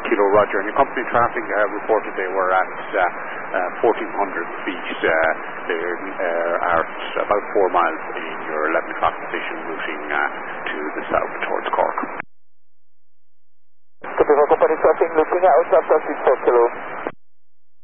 Kilo Roger. And your company traffic reported they were at 1,400 feet. They are about 4 miles in your 11 o'clock position, routing to the south towards Cork. Company traffic looking out after 64 Kilo.